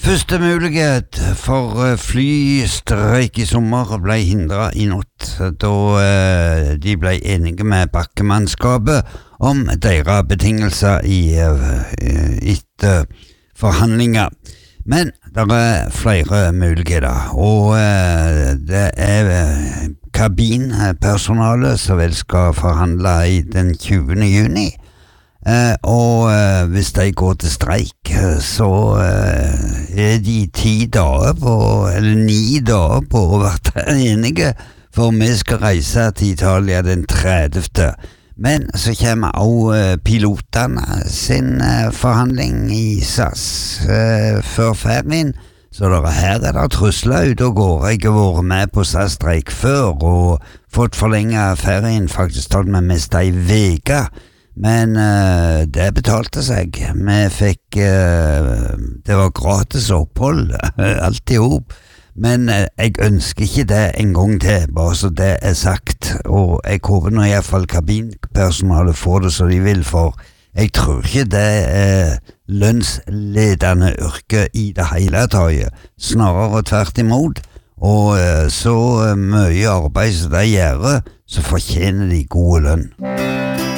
Første mulighet for flystreik I sommer ble hindret I natt, da de ble enige med bakkemannskapet om deres betingelser etter forhandlinger. Men det flere muligheter, og det kabinpersonalet som vel skal forhandle I den 20. juni. Og hvis de går til streik, så de 10 dager på, eller 9 dager på å være enige, for vi skal reise til Italia den 30. Men så kommer også pilotene sin forhandling I SAS før ferien, så her det trusler ut og går. Jeg har vært med på SAS-streik før og fått forlenget ferien, faktisk tatt med mest en veke. Men det betalte seg. Vi fikk det var gratis opphold alt I hop. Men jeg ønsker ikke det en gang til, bare så det sagt. Og jeg håper nå I hvert fall kabinpersonalet får det så de vil, for jeg tror ikke det lønnsledende yrke I det hele taget. Snarere tvert imot. Og så mye arbeid som de gjør, så fortjener de gode lønn.